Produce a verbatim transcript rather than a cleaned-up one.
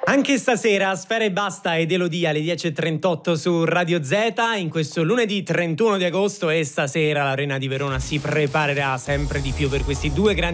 Anche stasera Sfera e Basta ed Elodie alle dieci e trentotto su Radio Z in questo lunedì trentuno di agosto, e stasera l'Arena di Verona si preparerà sempre di più per questi due grandi